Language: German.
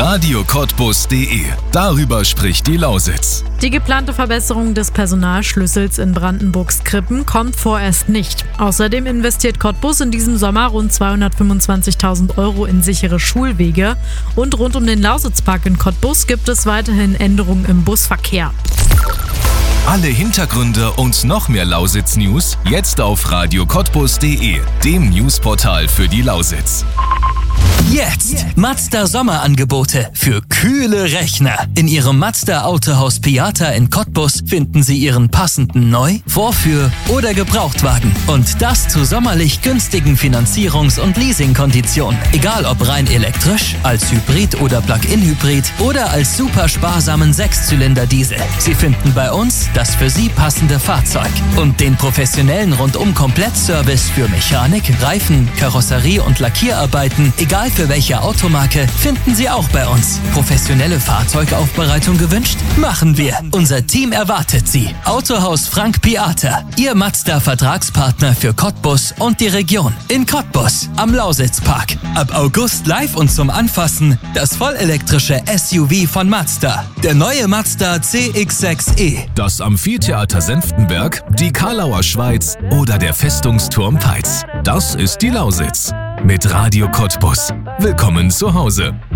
radiocottbus.de. Darüber spricht die Lausitz. Die geplante Verbesserung des Personalschlüssels in Brandenburgs Krippen kommt vorerst nicht. Außerdem investiert Cottbus in diesem Sommer rund 225.000 € in sichere Schulwege. Und rund um den Lausitzpark in Cottbus gibt es weiterhin Änderungen im Busverkehr. Alle Hintergründe und noch mehr Lausitz-News jetzt auf radiocottbus.de, dem Newsportal für die Lausitz. Jetzt Mazda Sommerangebote für kühle Rechner. In Ihrem Mazda Autohaus Piata in Cottbus finden Sie Ihren passenden Neu-, Vorführ- oder Gebrauchtwagen. Und das zu sommerlich günstigen Finanzierungs- und Leasingkonditionen. Egal ob rein elektrisch, als Hybrid oder Plug-in-Hybrid oder als super sparsamen 6-Zylinder-Diesel. Sie finden bei uns das für Sie passende Fahrzeug. Und den professionellen Rundum-Komplettservice für Mechanik, Reifen, Karosserie und Lackierarbeiten, egal für welche Automarke, finden Sie auch bei uns. Professionelle Fahrzeugaufbereitung gewünscht? Machen wir. Unser Team erwartet Sie. Autohaus Frank Piata, Ihr Mazda-Vertragspartner für Cottbus und die Region. In Cottbus, am Lausitzpark. Ab August live und zum Anfassen das vollelektrische SUV von Mazda. Der neue Mazda CX-6e. Das Amphitheater Senftenberg, die Karlauer Schweiz oder der Festungsturm Peitz. Das ist die Lausitz. Mit Radio Cottbus. Willkommen zu Hause.